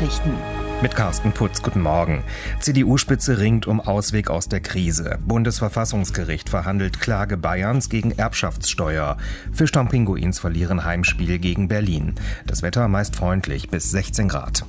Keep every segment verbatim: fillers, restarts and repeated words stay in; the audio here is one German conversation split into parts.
Nachrichten. Mit Carsten Putz, guten Morgen. C D U-Spitze ringt um Ausweg aus der Krise. Bundesverfassungsgericht verhandelt Klage Bayerns gegen Erbschaftssteuer. Fischtown-Pinguins verlieren Heimspiel gegen Berlin. Das Wetter meist freundlich bis sechzehn Grad.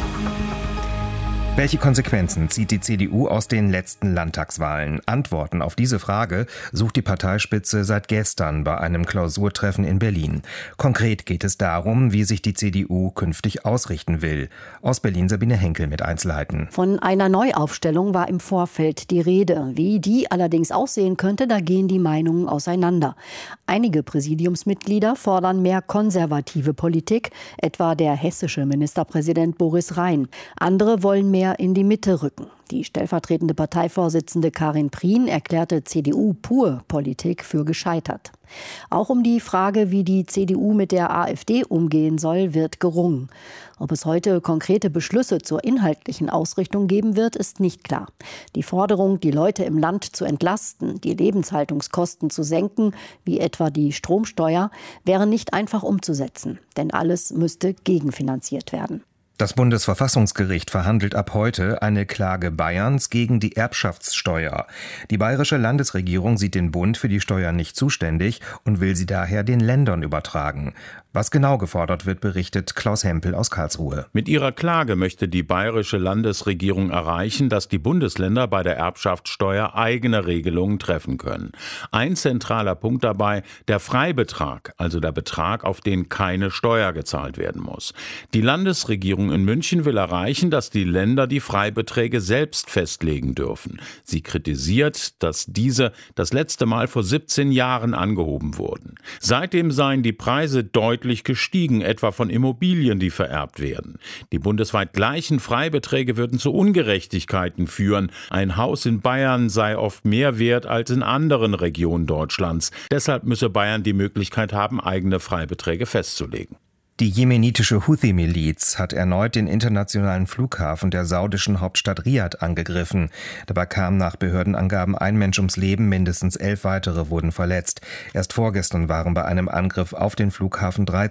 Welche Konsequenzen zieht die C D U aus den letzten Landtagswahlen? Antworten auf diese Frage sucht die Parteispitze seit gestern bei einem Klausurtreffen in Berlin. Konkret geht es darum, wie sich die C D U künftig ausrichten will. Aus Berlin Sabine Henkel mit Einzelheiten. Von einer Neuaufstellung war im Vorfeld die Rede. Wie die allerdings aussehen könnte, da gehen die Meinungen auseinander. Einige Präsidiumsmitglieder fordern mehr konservative Politik, etwa der hessische Ministerpräsident Boris Rhein. Andere wollen mehr in die Mitte rücken. Die stellvertretende Parteivorsitzende Karin Prien erklärte C D U-Pur-Politik für gescheitert. Auch um die Frage, wie die C D U mit der AfD umgehen soll, wird gerungen. Ob es heute konkrete Beschlüsse zur inhaltlichen Ausrichtung geben wird, ist nicht klar. Die Forderung, die Leute im Land zu entlasten, die Lebenshaltungskosten zu senken, wie etwa die Stromsteuer, wäre nicht einfach umzusetzen. Denn alles müsste gegenfinanziert werden. Das Bundesverfassungsgericht verhandelt ab heute eine Klage Bayerns gegen die Erbschaftssteuer. Die bayerische Landesregierung sieht den Bund für die Steuer nicht zuständig und will sie daher den Ländern übertragen. Was genau gefordert wird, berichtet Klaus Hempel aus Karlsruhe. Mit ihrer Klage möchte die bayerische Landesregierung erreichen, dass die Bundesländer bei der Erbschaftssteuer eigene Regelungen treffen können. Ein zentraler Punkt dabei, der Freibetrag, also der Betrag, auf den keine Steuer gezahlt werden muss. Die Landesregierung in München will erreichen, dass die Länder die Freibeträge selbst festlegen dürfen. Sie kritisiert, dass diese das letzte Mal vor siebzehn Jahren angehoben wurden. Seitdem seien die Preise deutlich gestiegen, etwa von Immobilien, die vererbt werden. Die bundesweit gleichen Freibeträge würden zu Ungerechtigkeiten führen. Ein Haus in Bayern sei oft mehr wert als in anderen Regionen Deutschlands. Deshalb müsse Bayern die Möglichkeit haben, eigene Freibeträge festzulegen. Die jemenitische Houthi-Miliz hat erneut den internationalen Flughafen der saudischen Hauptstadt Riad angegriffen. Dabei kam nach Behördenangaben ein Mensch ums Leben, mindestens elf weitere wurden verletzt. Erst vorgestern waren bei einem Angriff auf den Flughafen drei